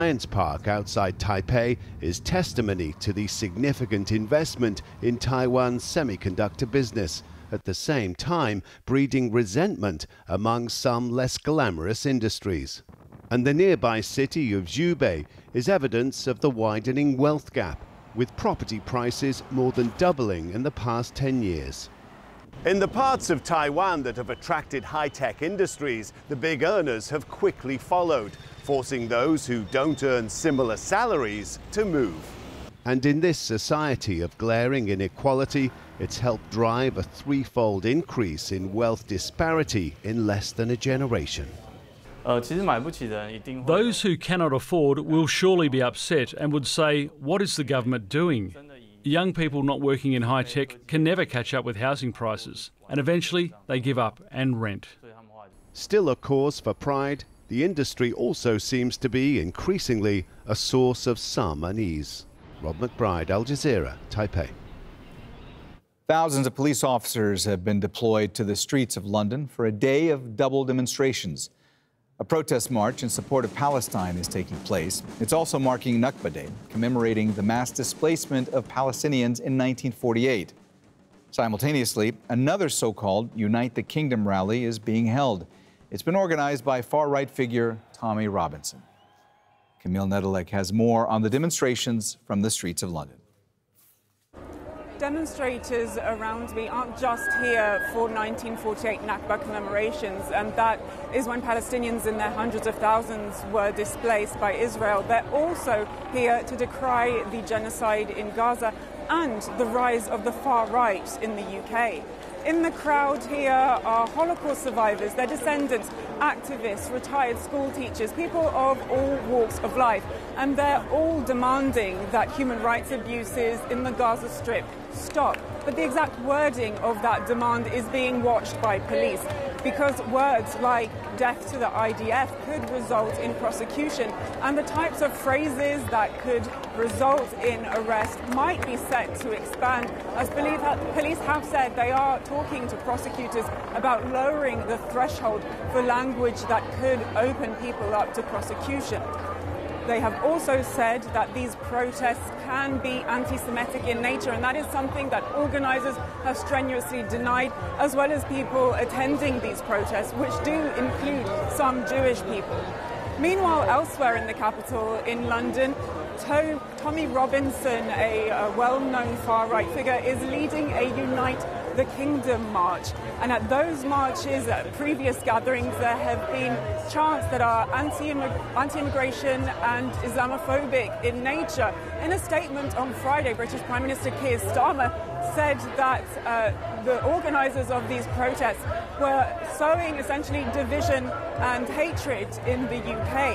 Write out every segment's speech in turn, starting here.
Science Park outside Taipei is testimony to the significant investment in Taiwan's semiconductor business, at the same time breeding resentment among some less glamorous industries. And the nearby city of Zhubei is evidence of the widening wealth gap, with property prices more than doubling in the past 10 years. In the parts of Taiwan that have attracted high-tech industries, the big earners have quickly followed, forcing those who don't earn similar salaries to move. And in this society of glaring inequality, it's helped drive a threefold increase in wealth disparity in less than a generation. Those who cannot afford will surely be upset and would say, what is the government doing? Young people not working in high tech can never catch up with housing prices, and eventually they give up and rent. Still a cause for pride, the industry also seems to be increasingly a source of some unease. Rob McBride, Al Jazeera, Taipei. Thousands of police officers have been deployed to the streets of London for a day of double demonstrations. A protest march in support of Palestine is taking place. It's also marking Nakba Day, commemorating the mass displacement of Palestinians in 1948. Simultaneously, another so-called Unite the Kingdom rally is being held. It's been organized by far-right figure Tommy Robinson. Camille Nedelec has more on the demonstrations from the streets of London. Demonstrators around me aren't just here for 1948 Nakba commemorations, and that is when Palestinians in their hundreds of thousands were displaced by Israel. They're also here to decry the genocide in Gaza and the rise of the far right in the UK. In the crowd here are Holocaust survivors, their descendants, activists, retired school teachers, people of all walks of life, and they're all demanding that human rights abuses in the Gaza Strip stop. But the exact wording of that demand is being watched by police, because words like death to the IDF could result in prosecution, and the types of phrases that could result in arrest might be set to expand, as police have said they are talking to prosecutors about lowering the threshold for language that could open people up to prosecution. They have also said that these protests can be anti-Semitic in nature, and that is something that organisers have strenuously denied, as well as people attending these protests, which do include some Jewish people. Meanwhile, elsewhere in the capital, in London, Tommy Robinson, a well-known far-right figure, is leading a Unite the Kingdom march. And at those marches, at previous gatherings, there have been chants that are anti-immigration and Islamophobic in nature. In a statement on Friday, British Prime Minister Keir Starmer said that the organisers of these protests were sowing essentially division and hatred in the UK.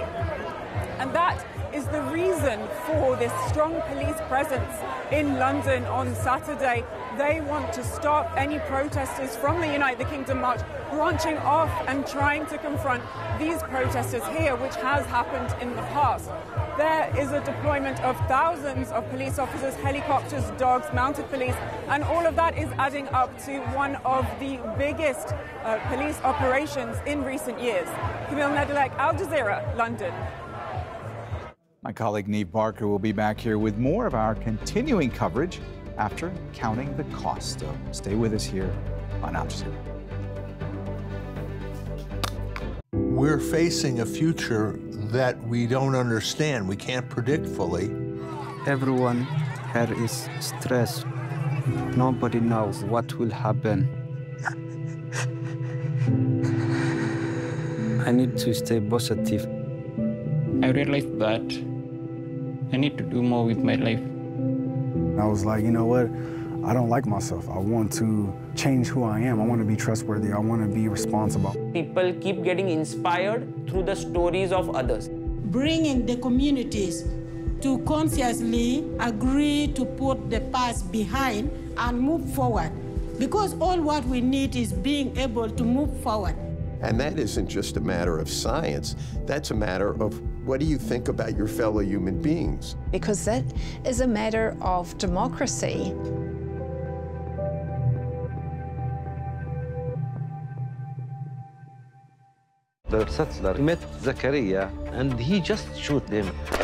And that is the reason for this strong police presence in London on Saturday. They want to stop any protesters from the Unite the Kingdom march branching off and trying to confront these protesters here, which has happened in the past. There is a deployment of thousands of police officers, helicopters, dogs, mounted police, and all of that is adding up to one of the biggest police operations in recent years. Camille Nedelec, Al Jazeera, London. My colleague Neve Barker will be back here with more of our continuing coverage after counting the cost. So stay with us here on Al Jazeera. We're facing a future that we don't understand, we can't predict fully. Everyone here is stressed. Nobody knows what will happen. I need to stay positive. I realized that I need to do more with my life. I was like, you know what? I don't like myself. I want to change who I am. I want to be trustworthy. I want to be responsible. People keep getting inspired through the stories of others. Bringing the communities to consciously agree to put the past behind and move forward. Because all what we need is being able to move forward. And that isn't just a matter of science. That's a matter of what do you think about your fellow human beings? Because that is a matter of democracy. The settler met Zakaria and he just shot them.